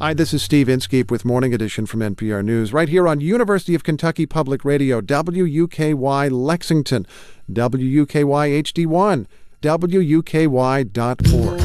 Hi, this is Steve Inskeep with Morning Edition from NPR News, right here on University of Kentucky Public Radio, WUKY Lexington, WUKY HD1, WUKY.org.